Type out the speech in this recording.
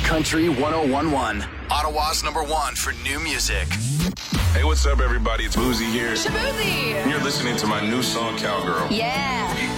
Country 1011. Ottawa's #1 for new music. Hey, what's up, everybody? It's Boozy here. Shaboozey! And you're listening to my new song, Cowgirl. Yeah.